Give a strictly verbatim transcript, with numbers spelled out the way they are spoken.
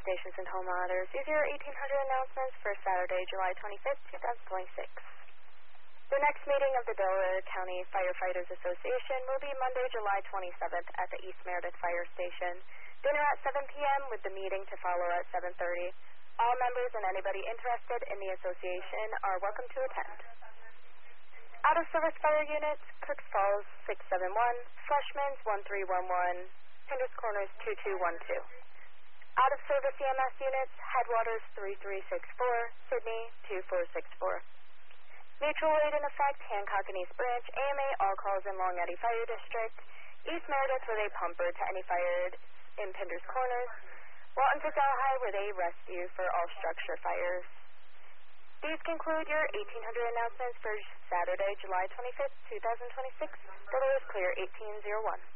stations and home monitors. These are your eighteen hundred announcements for Saturday, July twenty-fifth, twenty twenty-six. The next meeting of the Delaware County Firefighters Association will be Monday, July twenty-seventh at the East Meredith Fire Station. Dinner at seven p m with the meeting to follow at seven thirty. All members and anybody interested in the association are welcome to attend. Out-of-service fire units, Crooks Falls six seven one, Freshman's one three one one, Pinders Corners two two one two. Out-of-service E M S units, Headwaters three three six four, Sydney two four six four. Mutual aid in effect, Hancock and East Branch, A M A all calls in Long Eddy Fire District, East Meredith with a pumper to any fired in Pinders Corners, Walton to Delhi with a rescue for all structure fires. These conclude your eighteen hundred announcements for Saturday, July twenty-fifth, twenty twenty-six. The door is clear, eighteen oh one.